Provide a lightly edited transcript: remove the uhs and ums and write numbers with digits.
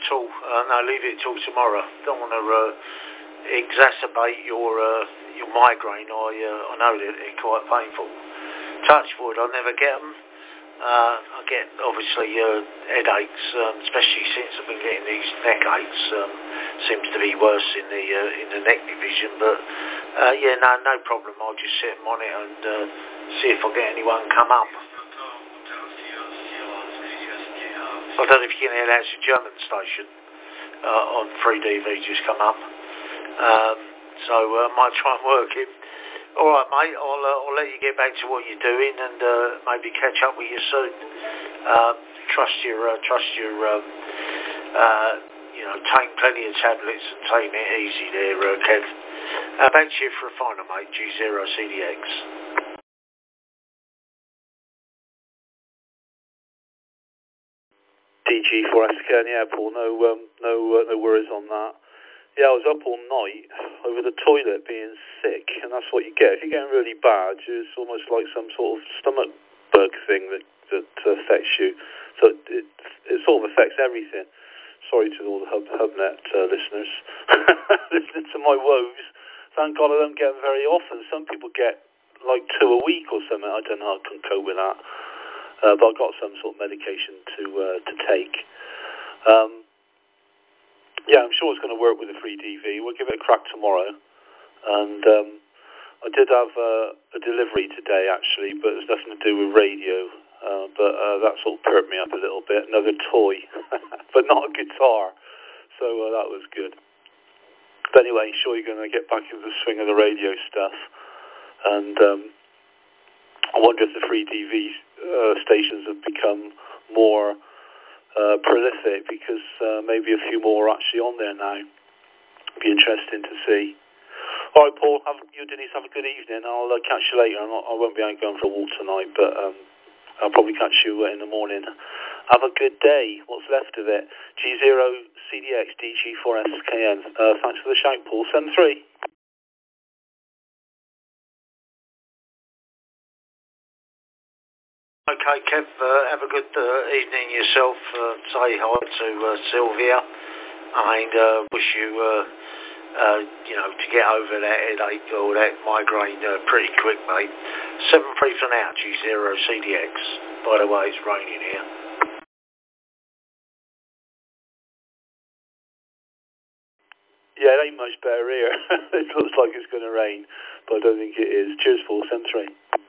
at all. No, leave it till tomorrow. Don't want to exacerbate your migraine. I know that they're quite painful. Touch wood, I never get them. I get obviously headaches, especially since I've been getting these neck aches. Seems to be worse in the neck division, but yeah, no problem. I'll just sit on it and see if I get anyone come up. I don't know if you can hear that. It's a German station on 3DV just come up. So I might try and work it. All right, mate. I'll let you get back to what you're doing and maybe catch up with you soon. Trust your take plenty of tablets and taking it easy there, Kev. Back to you for a final, mate. G0CDX. DG4SK, yeah, Paul. No worries on that. Yeah, I was up all night over the toilet being sick, and that's what you get. If you're getting really bad, it's almost like some sort of stomach bug thing that affects you. So it sort of affects everything. Sorry to all the HubNet listeners listening to my woes. Thank God I don't get them very often. Some people get like 2 a week or something. I don't know. I can cope with that. But I've got some sort of medication to take. Yeah, I'm sure it's going to work with the 3DV. We'll give it a crack tomorrow. And I did have a delivery today, actually, but it's nothing to do with radio. But that sort of perked me up a little bit. Another toy, but not a guitar. So that was good. But anyway, sure you're going to get back into the swing of the radio stuff. And I wonder if the 3DV stations have become more prolific, because maybe a few more are actually on there now. It'd be interesting to see. All right, Paul, you and Denise have a good evening. I'll catch you later. I won't be out going for a walk tonight, but I'll probably catch you in the morning. Have a good day. What's left of it? G0CDX DG4SKN. Thanks for the shout, Paul. 7-3. Okay, Kev, have a good evening yourself. Say hi to Sylvia, and wish you, to get over that headache or that migraine pretty quick, mate. 7-3 for now, G0CDX. By the way, it's raining here. Yeah, it ain't much better here. It looks like it's going to rain, but I don't think it is. Cheers, Paul. 7-3.